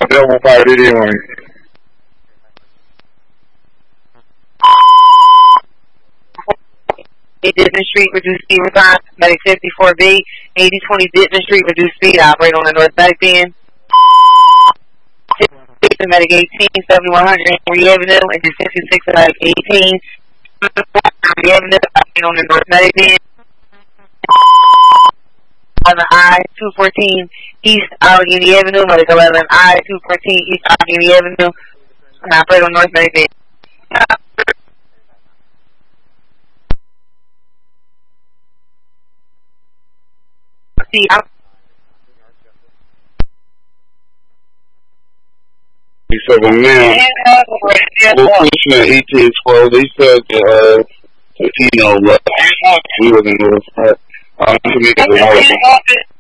they overfired it anyway. Ditman Street, reduced speed response, medic 54B, 8020 Ditman Street, reduced speed, operate on the north medic bin. Medic 18, 7100 Henry Avenue, and 66 medic 18, Henry Avenue, operate on the north medic bin. On the I-214 East Allegheny Avenue, medic 11, I-214 East Allegheny Avenue, and operate on north medic bin. See, So the man, location at 1812, they said that, we wasn't notified.